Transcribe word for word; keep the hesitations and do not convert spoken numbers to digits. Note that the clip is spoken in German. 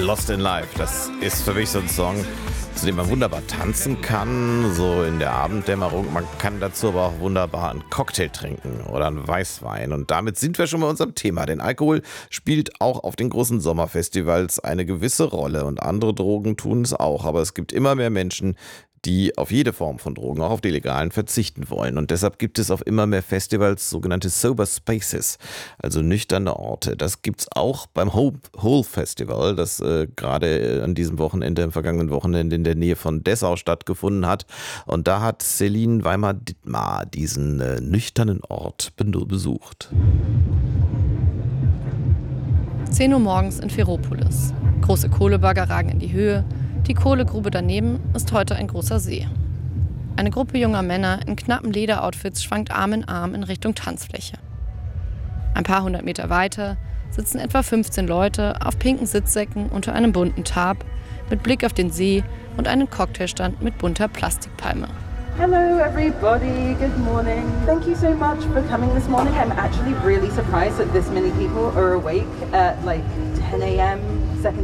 Lost in Life. Das ist für mich so ein Song, zu dem man wunderbar tanzen kann, so in der Abenddämmerung. Man kann dazu aber auch wunderbar einen Cocktail trinken oder einen Weißwein. Und damit sind wir schon bei unserem Thema. Denn Alkohol spielt auch auf den großen Sommerfestivals eine gewisse Rolle. Und andere Drogen tun es auch. Aber es gibt immer mehr Menschen, die auf jede Form von Drogen, auch auf die legalen, verzichten wollen. Und deshalb gibt es auf immer mehr Festivals sogenannte Sober Spaces, also nüchterne Orte. Das gibt es auch beim Hole Festival, das äh, gerade an diesem Wochenende, im vergangenen Wochenende in der Nähe von Dessau stattgefunden hat. Und da hat Celine Weimar-Dittmar diesen äh, nüchternen Ort besucht. zehn Uhr morgens in Ferropolis. Große Kohlebagger ragen in die Höhe. Die Kohlegrube daneben ist heute ein großer See. Eine Gruppe junger Männer in knappen Lederoutfits schwankt Arm in Arm in Richtung Tanzfläche. Ein paar hundert Meter weiter sitzen etwa fünfzehn Leute auf pinken Sitzsäcken unter einem bunten Tarp mit Blick auf den See und einen Cocktailstand mit bunter Plastikpalme. Hello everybody, good morning. Thank you so much for coming this morning. I'm actually really surprised that this many people are awake at like ten a.m. second